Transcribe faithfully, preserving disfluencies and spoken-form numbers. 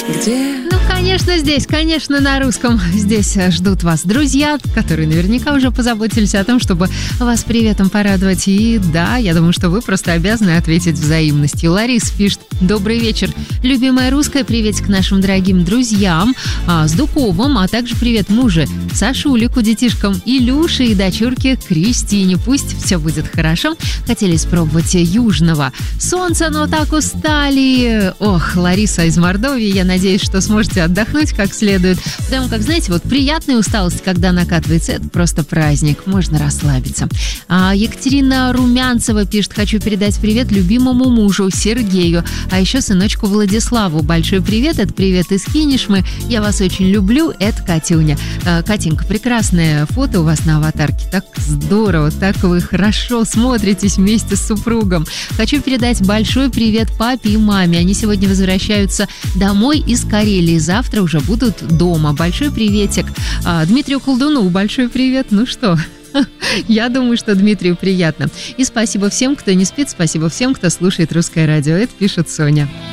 Где? Ну, конечно, здесь, конечно, на русском. Здесь ждут вас друзья, которые наверняка уже позаботились о том, чтобы вас приветом порадовать. И да, я думаю, что вы просто обязаны ответить взаимностью. Лариса пишет: добрый вечер. Любимая русская, приветик нашим дорогим друзьям а, с Дуковым, а также привет муже Сашулику, детишкам Илюше и дочурке Кристине. Пусть все будет хорошо. Хотели испробовать южного солнца, но так устали. Ох, Лариса из Мордовии, я надеюсь, что сможете отдохнуть как следует. Потому как, знаете, вот приятная усталость, когда накатывается, это просто праздник, можно расслабиться. А Екатерина Румянцева пишет: хочу передать привет любимому мужу Сергею, а еще сыночку Владиславу. Большой привет, это привет из Кинешмы. Я вас очень люблю, это Катюня. А, Катенька, прекрасное фото у вас на аватарке, так здорово, так вы хорошо смотритесь вместе с супругом. Хочу передать большой привет папе и маме. Они сегодня возвращаются домой из Карелии. Завтра уже будут дома. Большой приветик. А, Дмитрию Колдуну большой привет. Ну что, я думаю, что Дмитрию приятно. И спасибо всем, кто не спит. Спасибо всем, кто слушает Русское радио. Это пишет Соня.